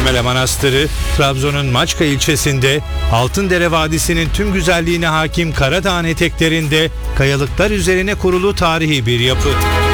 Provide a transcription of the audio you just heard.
Sürmele Manastırı, Trabzon'un Maçka ilçesinde, Altındere Vadisi'nin tüm güzelliğine hakim Karadağ'ın eteklerinde kayalıklar üzerine kurulu tarihi bir yapı.